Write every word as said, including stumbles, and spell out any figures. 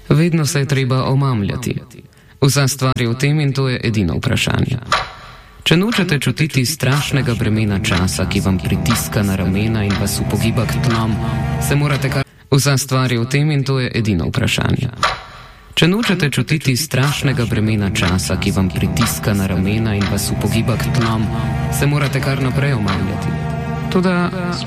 Vedno se je treba omamljati. Vsa stvar je v tem in to je edino vprašanje. Če nočete čutiti strašnega bremena časa, ki vam pritiska na ramena in vas upogiba k tlom, se morate kar... Vsa stvar je v tem in to je edino vprašanje. Če nočete čutiti strašnega bremena časa, ki vam pritiska na ramena in vas upogiba k tlom, se morate kar naprej omamljati. Toda